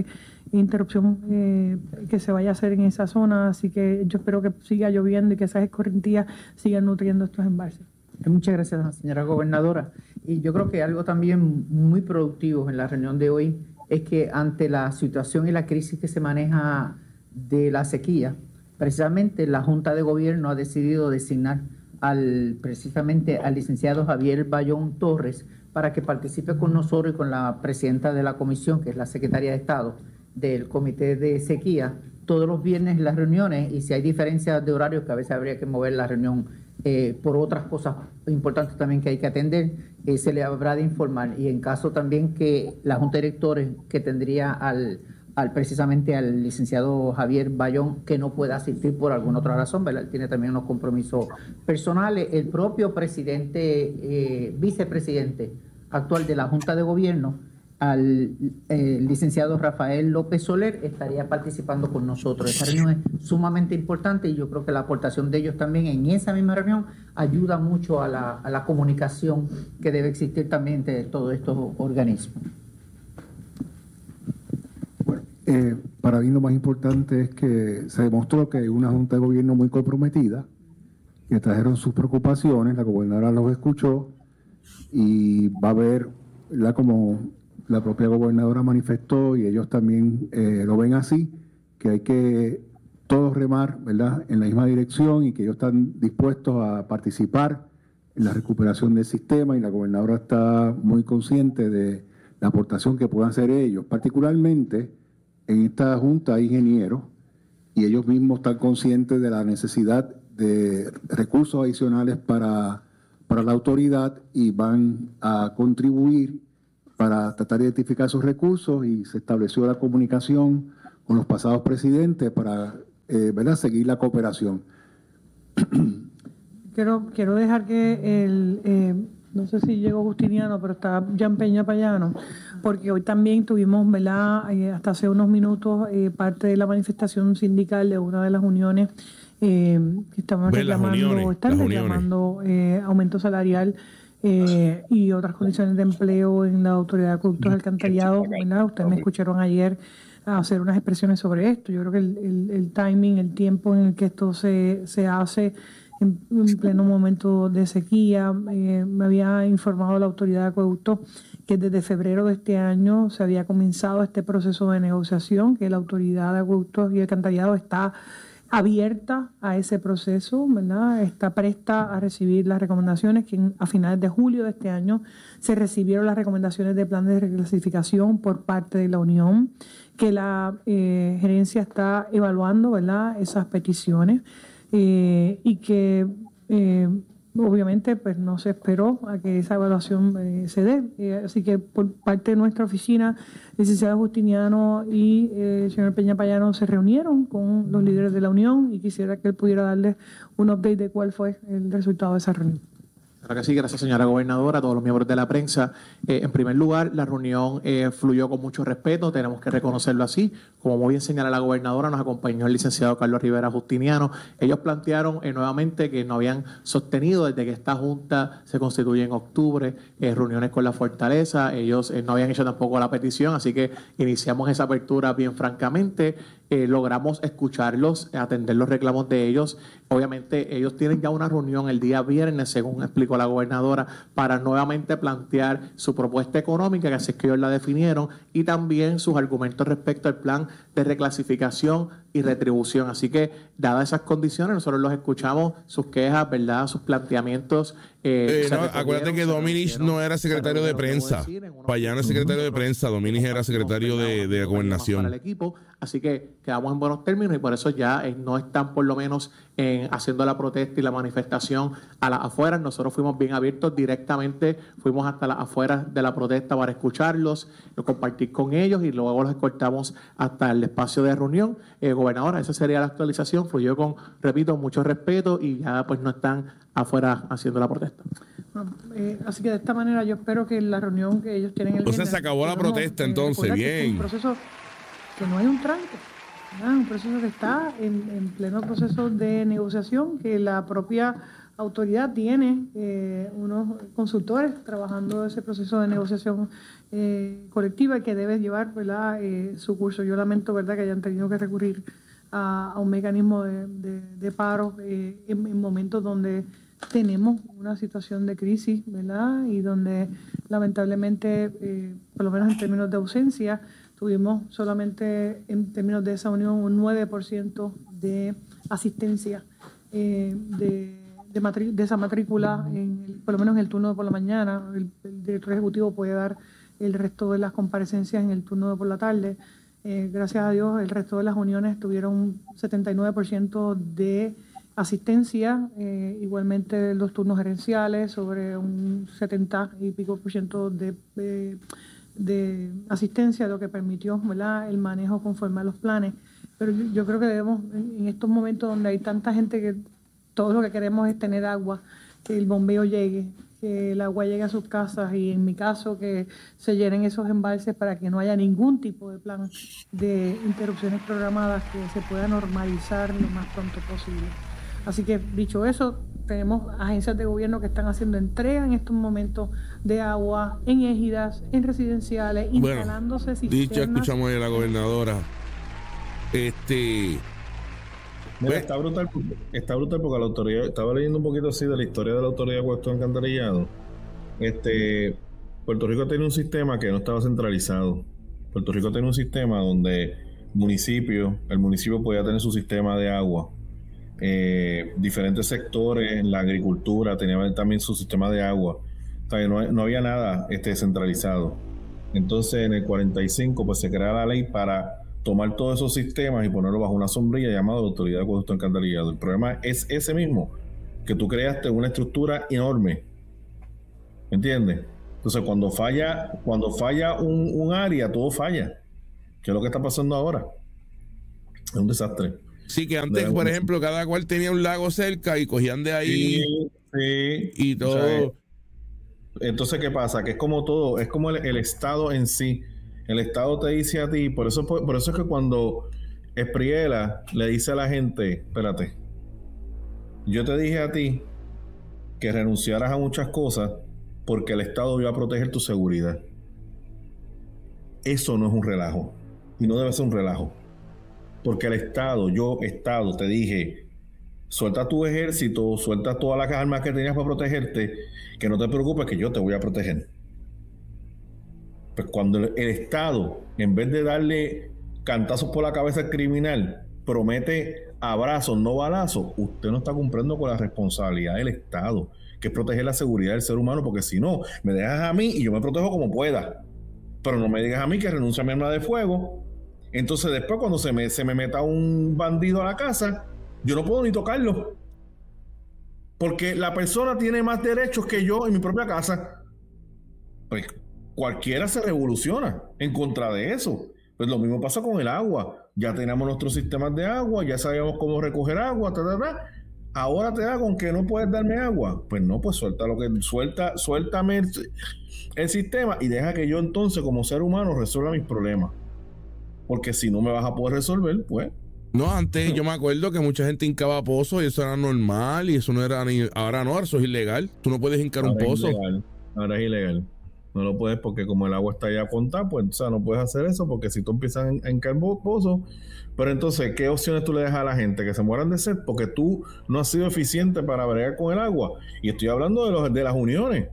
Speaker 3: interrupción que se vaya a hacer en esa zona, así que yo espero que siga lloviendo y que esas escorrentías sigan nutriendo estos embalses.
Speaker 4: Muchas gracias, señora gobernadora. Y yo creo que algo también muy productivo en la reunión de hoy es que ante la situación y la crisis que se maneja de la sequía, precisamente la Junta de Gobierno ha decidido designar precisamente al licenciado Javier Bayón Torres para que participe con nosotros y con la presidenta de la comisión, que es la secretaria de Estado del Comité de Sequía, todos los viernes en las reuniones, y si hay diferencias de horarios, que a veces habría que mover la reunión por otras cosas importantes también que hay que atender, se le habrá de informar. Y en caso también que la Junta de Directores, que tendría precisamente al licenciado Javier Bayón, que no pueda asistir por alguna otra razón, ¿verdad? Él tiene también unos compromisos personales. El propio vicepresidente actual de la Junta de Gobierno, al licenciado Rafael López Soler, estaría participando con nosotros. Esta reunión es sumamente importante y yo creo que la aportación de ellos también en esa misma reunión ayuda mucho a la comunicación que debe existir también entre todos estos organismos.
Speaker 5: Para mí lo más importante es que se demostró que hay una Junta de Gobierno muy comprometida, que trajeron sus preocupaciones, la gobernadora los escuchó y va a ver, ¿verdad?, como la propia gobernadora manifestó y ellos también lo ven así, que hay que todos remar, ¿verdad?, en la misma dirección y que ellos están dispuestos a participar en la recuperación del sistema, y la gobernadora está muy consciente de la aportación que puedan hacer ellos. Particularmente en esta junta hay ingenieros y ellos mismos están conscientes de la necesidad de recursos adicionales para la autoridad y van a contribuir para tratar de identificar esos recursos, y se estableció la comunicación con los pasados presidentes para ¿verdad?, seguir la cooperación.
Speaker 3: Quiero dejar que no sé si llegó Justiniano, pero está Jan Peña Payano, porque hoy también tuvimos, ¿verdad?, hasta hace unos minutos, parte de la manifestación sindical de una de las uniones que están reclamando aumento salarial y otras condiciones de empleo en la Autoridad de Acueductos y Alcantarillado, ¿verdad? Ustedes me escucharon ayer hacer unas expresiones sobre esto. Yo creo que el timing, el tiempo en el que esto se hace en pleno momento de sequía, me había informado la Autoridad de Acueductos que desde febrero de este año se había comenzado este proceso de negociación, que la Autoridad de Acueductos y Alcantarillado está abierta a ese proceso, ¿verdad? Está presta a recibir las recomendaciones, que a finales de julio de este año se recibieron las recomendaciones de plan de reclasificación por parte de la Unión, que la gerencia está evaluando, ¿verdad?, esas peticiones y que obviamente pues no se esperó a que esa evaluación se dé. Así que por parte de nuestra oficina, el licenciado Justiniano y el señor Peña Payano se reunieron con los líderes de la Unión y quisiera que él pudiera darles un update de cuál fue el resultado de esa reunión.
Speaker 6: Claro que sí, gracias señora gobernadora, a todos los miembros de la prensa. En primer lugar, la reunión fluyó con mucho respeto, tenemos que reconocerlo así. Como muy bien señala la gobernadora, nos acompañó el licenciado Carlos Rivera Justiniano. Ellos plantearon nuevamente que no habían sostenido desde que esta junta se constituye en octubre reuniones con la Fortaleza. Ellos no habían hecho tampoco la petición, así que iniciamos esa apertura bien francamente. Logramos escucharlos, atender los reclamos de ellos. Obviamente ellos tienen ya una reunión el día viernes, según explicó la gobernadora, para nuevamente plantear su propuesta económica, que así es que ellos la definieron, y también sus argumentos respecto al plan de reclasificación y retribución. Así que, dadas esas condiciones, nosotros los escuchamos, sus quejas, ¿verdad?, sus planteamientos.
Speaker 1: Acuérdate que Dominis no era secretario de prensa. Payano es secretario de prensa, Dominis era secretario de gobernación.
Speaker 6: Para el equipo, así que quedamos en buenos términos y por eso ya no están por lo menos haciendo la protesta y la manifestación a las afueras. Nosotros fuimos bien abiertos directamente, fuimos hasta las afueras de la protesta para escucharlos, compartir con ellos y luego los escoltamos hasta el espacio de reunión. Gobernadora, esa sería la actualización, fluyó con, repito, mucho respeto y ya pues no están afuera haciendo la protesta.
Speaker 3: Así que de esta manera yo espero que la reunión que ellos tienen el viernes...
Speaker 1: O sea, se acabó la protesta entonces, bien.
Speaker 3: Un proceso que no hay un tranque. Un proceso que está en pleno proceso de negociación, que la propia autoridad tiene unos consultores trabajando ese proceso de negociación colectiva que debe llevar, ¿verdad?, su curso. Yo lamento, ¿verdad?, que hayan tenido que recurrir a un mecanismo de paro en momentos donde tenemos una situación de crisis, ¿verdad?, y donde lamentablemente, por lo menos en términos de ausencia, tuvimos solamente en términos de esa unión un 9% de asistencia de esa matrícula, por lo menos en el turno de por la mañana. El director ejecutivo puede dar el resto de las comparecencias en el turno de por la tarde. Gracias a Dios, el resto de las uniones tuvieron un 79% de asistencia, igualmente los turnos gerenciales sobre un 70 y pico por ciento de asistencia, lo que permitió, ¿verdad?, el manejo conforme a los planes. Pero yo creo que debemos, en estos momentos donde hay tanta gente que todo lo que queremos es tener agua, que el bombeo llegue, que el agua llegue a sus casas y en mi caso que se llenen esos embalses para que no haya ningún tipo de plan de interrupciones programadas, que se pueda normalizar lo más pronto posible. Así que, dicho eso, tenemos agencias de gobierno que están haciendo entrega en estos momentos de agua en égidas, en residenciales, instalándose cisternas.
Speaker 1: Dicho, escuchamos a la gobernadora.
Speaker 2: Mira, está brutal porque la autoridad, estaba leyendo un poquito así de la historia de la autoridad de acueductos alcantarillados. Puerto Rico tiene un sistema que no estaba centralizado. Puerto Rico tiene un sistema donde el municipio podía tener su sistema de agua. Diferentes sectores, la agricultura tenía también su sistema de agua. O sea, no había nada centralizado. Entonces en el 45 pues se crea la ley para tomar todos esos sistemas y ponerlo bajo una sombrilla llamada Autoridad de Acueductos Alcantarillados. El problema es ese mismo, que tú creaste una estructura enorme, ¿me entiendes? Entonces cuando falla un área, todo falla, que es lo que está pasando ahora. Es un desastre.
Speaker 1: Sí, que antes, por ejemplo, cada cual tenía un lago cerca y cogían de ahí y todo.
Speaker 2: O sea, entonces, ¿qué pasa? Que es como todo, es como el Estado en sí. El Estado te dice a ti, por eso es que cuando Espriella le dice a la gente, espérate, yo te dije a ti que renunciaras a muchas cosas porque el Estado iba a proteger tu seguridad. Eso no es un relajo y no debe ser un relajo. Porque el Estado, te dije, suelta tu ejército, suelta todas las armas que tenías para protegerte, que no te preocupes que yo te voy a proteger. Pues cuando el Estado, en vez de darle cantazos por la cabeza al criminal, promete abrazos, no balazos, usted no está cumpliendo con la responsabilidad del Estado, que es proteger la seguridad del ser humano, porque si no, me dejas a mí y yo me protejo como pueda. Pero no me digas a mí que renuncie a mi arma de fuego. Entonces después cuando se me meta un bandido a la casa, yo no puedo ni tocarlo. Porque la persona tiene más derechos que yo en mi propia casa. Pues cualquiera se revoluciona en contra de eso. Pues lo mismo pasa con el agua. Ya tenemos nuestros sistemas de agua, ya sabíamos cómo recoger agua, Ahora te da con que no puedes darme agua. Pues no, pues suéltame el sistema y deja que yo entonces como ser humano resuelva mis problemas. Porque si no me vas a poder resolver, pues...
Speaker 1: No, antes yo me acuerdo que mucha gente hincaba pozos y eso era normal y eso no era ni... Ahora no, eso es ilegal. Tú no puedes hincar un pozo.
Speaker 2: Ahora es ilegal. No lo puedes porque como el agua está ya apuntada, pues o sea, no puedes hacer eso porque si tú empiezas a hincar pozos... Pero entonces, ¿qué opciones tú le dejas a la gente? Que se mueran de sed porque tú no has sido eficiente para bregar con el agua. Y estoy hablando de las uniones.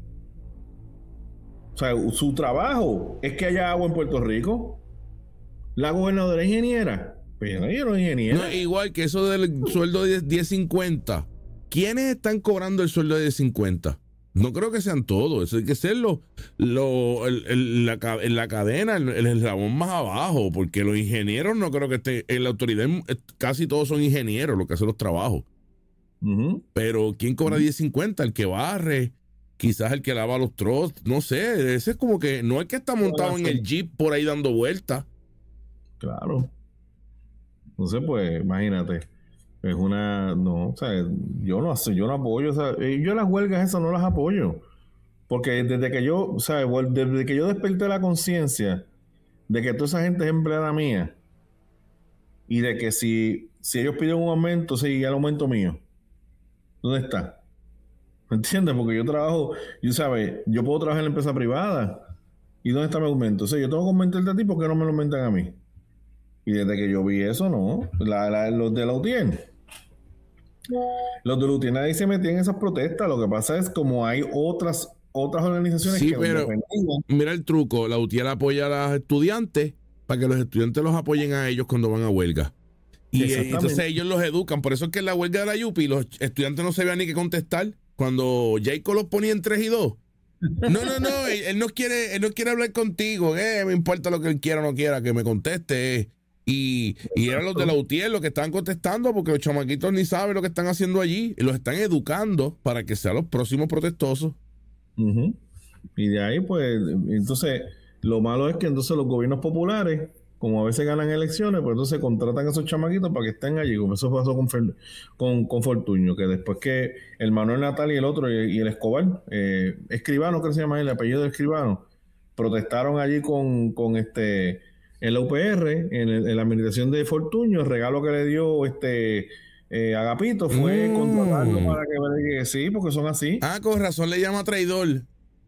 Speaker 2: O sea, su trabajo es que haya agua en Puerto Rico. La gobernadora es ingeniera. Pero yo no es ingeniera.
Speaker 1: No, igual que eso del sueldo de 10.50. ¿Quiénes están cobrando el sueldo de 10.50? No creo que sean todos. Eso hay que ser en la cadena, el eslabón más abajo, porque los ingenieros no creo que estén en la autoridad. Casi todos son ingenieros los que hacen los trabajos. Pero ¿quién cobra 10.50? El que barre, quizás el que lava los trozos, no sé. Ese es como que no el que está montado en el jeep por ahí dando vueltas.
Speaker 2: Claro. Entonces, pues, imagínate. Es una... No, o sea, yo no apoyo. O sea, yo las huelgas esas no las apoyo. Porque desde que yo desperté la conciencia de que toda esa gente es empleada mía, y de que si ellos piden un aumento, sí, el aumento mío, ¿dónde está? ¿Me entiendes? Porque yo puedo trabajar en la empresa privada, ¿y dónde está mi aumento? O sea, yo tengo que aumentarte a ti, ¿por qué no me lo aumentan a mí? Y desde que yo vi eso, no. Los de la UTIER. Los de la UTIER nadie se metía en esas protestas. Lo que pasa es como hay otras organizaciones
Speaker 1: sí,
Speaker 2: que
Speaker 1: pero mira el truco. La UTIER apoya a los estudiantes para que los estudiantes los apoyen a ellos cuando van a huelga. Y entonces ellos los educan. Por eso es que en la huelga de la Yupi los estudiantes no sabían ni qué contestar. Cuando Jacob los ponía en 3 y 2. No, él no quiere hablar contigo. Me importa lo que él quiera o no quiera, que me conteste. Y eran los de la UTIER los que estaban contestando, porque los chamaquitos ni saben lo que están haciendo allí. Y los están educando para que sean los próximos protestosos.
Speaker 2: Y de ahí, pues, entonces, lo malo es que entonces los gobiernos populares, como a veces ganan elecciones, pues entonces contratan a esos chamaquitos para que estén allí, como eso pasó con Fortuño, que después que el Manuel Natal y el otro, y el Escobar, Escribano, creo que se llama el apellido de Escribano, protestaron allí en la UPR, en la administración de Fortuño. El regalo que le dio Agapito fue contratarlo para que sí, porque son así.
Speaker 1: Con razón le llama traidor.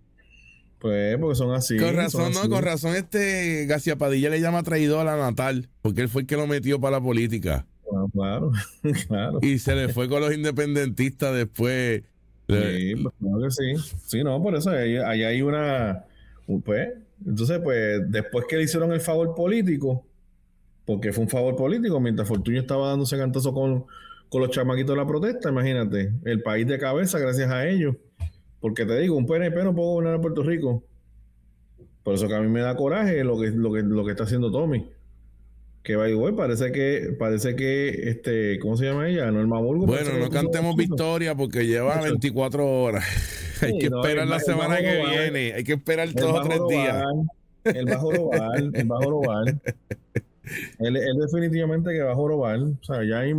Speaker 2: Pues porque son así.
Speaker 1: Con razón, con razón García Padilla le llama traidor a Natal, porque él fue el que lo metió para la política.
Speaker 2: Claro.
Speaker 1: Y se le fue con los independentistas después.
Speaker 2: Sí, pues claro que sí. Sí, no, por eso ahí hay una... Pues, entonces, pues, después que le hicieron el favor político, porque fue un favor político, mientras Fortuño estaba dándose cantazo con los chamaquitos de la protesta, imagínate, el país de cabeza gracias a ellos. Porque te digo, un PNP no puede gobernar a Puerto Rico. Por eso que a mí me da coraje lo que está haciendo Tommy. Que va igual, parece que ¿cómo se llama ella? Norma Burgos.
Speaker 1: Bueno, no cantemos victoria porque lleva 24 horas. Hay que esperar la semana que viene. Hay que esperar 2 o 3 días.
Speaker 2: Él va a jorobar. Él definitivamente que va a jorobar. O sea, ya hay